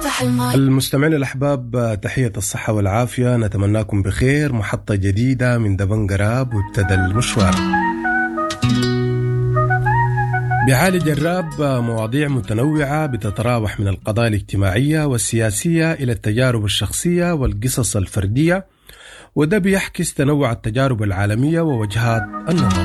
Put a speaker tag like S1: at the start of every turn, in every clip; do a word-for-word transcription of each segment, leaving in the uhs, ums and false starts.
S1: المستمعين الأحباب، تحية الصحة والعافية، نتمناكم بخير. محطة جديدة من دبنجة راب وابتدى المشوار. بيعالج الراب مواضيع متنوعة بتتراوح من القضايا الاجتماعية والسياسية إلى التجارب الشخصية والقصص الفردية، وده بيحكس تنوع التجارب العالمية ووجهات النظر.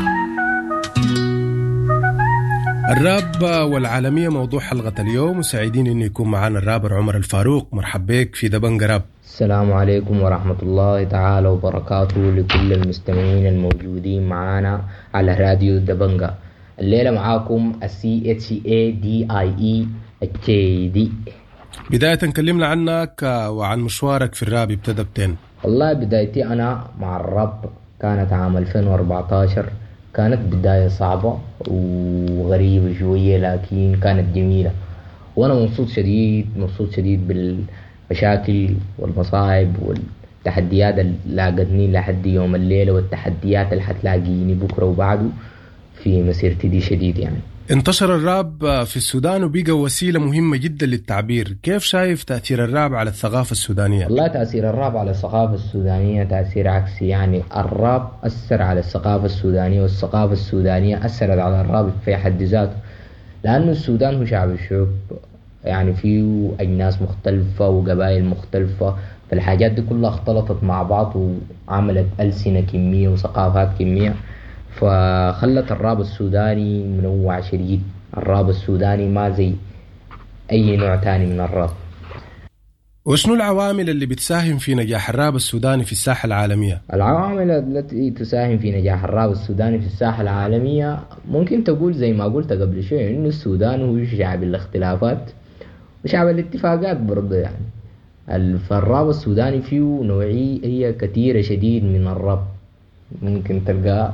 S1: الراب والعالمية موضوع حلقة اليوم، وسعيدين إنه يكون معنا الرابر عمر الفاروق. مرحب بك في دبنجة راب.
S2: السلام عليكم ورحمة الله تعالى وبركاته لكل المستمعين الموجودين معنا على راديو دبنجة. الليلة معاكم السي اتش اي دي اي اي الكي دي.
S1: بداية نكلمنا عنك وعن مشوارك في الراب، ابتدى بتين؟
S2: والله بدايتي أنا مع الراب كانت عام ألفين وأربعة عشر. كانت بداية صعبة وغريبة شوية لكن كانت جميلة، وأنا مبسوط شديد مبسوط شديد بالمشاكل والمصاعب والتحديات اللي لاقتني لحد يوم الليلة، والتحديات اللي حتلاقيني بكرة وبعده في مسيرتي دي شديد. يعني
S1: انتشر الراب في السودان وبقى وسيلة مهمة جدا للتعبير. كيف شايف تأثير الراب على الثقافة السودانية؟
S2: والله تأثير الراب على الثقافة السودانية تأثير عكسي. يعني الراب أثر على الثقافة السودانية، والثقافة السودانية أثرت على الراب في حد ذاته، لأنه السودان هو شعب الشعوب، يعني فيه أجناس مختلفة وقبائل مختلفة، فالحاجات دي كلها اختلطت مع بعض وعملت ألسنة كمية وثقافات كمية، فخلت الراب السوداني منوع شديد. الراب السوداني ما زي أي نوع تاني من الراب.
S1: وشنو العوامل اللي بتساهم في نجاح الراب السوداني في الساحة العالمية؟
S2: العوامل التي تساهم في نجاح الراب السوداني في الساحة العالمية ممكن تقول زي ما قلت قبل شوي، إنه السودان هو شعب الاختلافات وشعب الاتفاقات برضه. يعني فالراب السوداني فيه نوعية كثيرة شديد من الراب، ممكن تلقى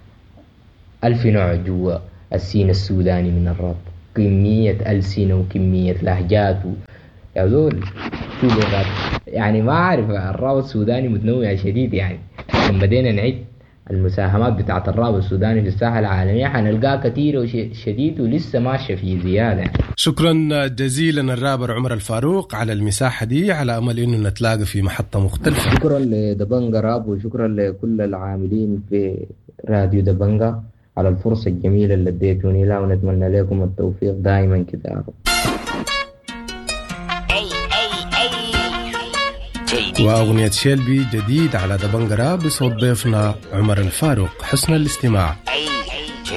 S2: ألف نوع جوا السين السوداني من الراب، كمية ألسنة وكمية لهجات و... يا زول شو لغات. يعني ما أعرف، الراب السوداني متنوع شديد. يعني لما بدينا نعد المساهمات بتاعت الراب السوداني في الساحة العالمية حنلقاها كثيرة وشديد ولسه ماشية في زيادة. يعني.
S1: شكرا جزيلا الرابر عمر الفاروق على المساحة دي، على أمل إنه نتلاقى في محطة مختلفة.
S2: شكرا لدبنجة راب وشكرا لكل العاملين في راديو دبنجة على الفرصة الجميلة اللي اديتوني لها، ونتمنى لكم التوفيق دائما كده يا رب.
S1: وأغنية شيلبي جديد على دبنجة راب بصوت ضيفنا عمر الفاروق. حسن الاستماع.